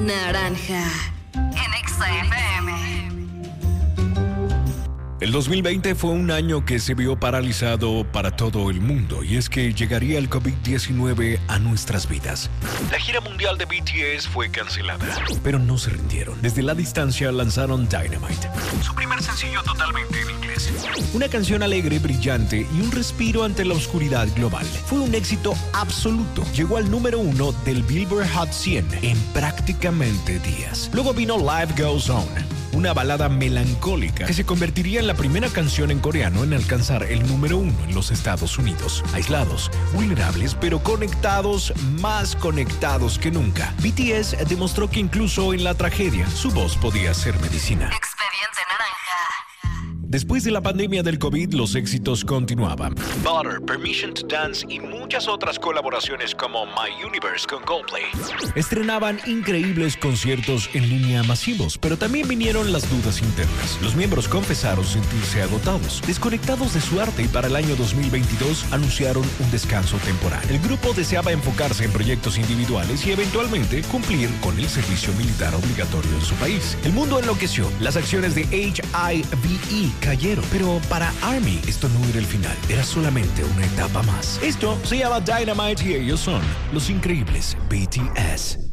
Naranja en XFM. El 2020 fue un año que se vio paralizado para todo el mundo, y es que llegaría el COVID-19 a nuestras vidas. La gira mundial de BTS fue cancelada, pero no se rindieron. Desde la distancia lanzaron Dynamite, su primer sencillo totalmente en inglés. Una canción alegre, brillante y un respiro ante la oscuridad global. Fue un éxito absoluto. Llegó al número 1 del Billboard Hot 100 en prácticamente días. Luego vino Life Goes On, una balada melancólica que se convertiría en la primera canción en coreano en alcanzar el número 1 en los Estados Unidos. Aislados, vulnerables, pero conectados, más conectados que nunca. BTS demostró que incluso en la tragedia, su voz podía ser medicina. Expediente Naranja. Después de la pandemia del COVID, los éxitos continuaban. Butter, Permission to Dance y muchas otras colaboraciones como My Universe con Coldplay estrenaban increíbles conciertos en línea masivos, pero también vinieron las dudas internas. Los miembros confesaron sentirse agotados, desconectados de su arte, y para el año 2022 anunciaron un descanso temporal. El grupo deseaba enfocarse en proyectos individuales y eventualmente cumplir con el servicio militar obligatorio en su país. El mundo enloqueció. Las acciones de HIVE cayeron, pero para ARMY esto no era el final, era solamente una etapa más. Esto se llama Dynamite y ellos son los increíbles BTS.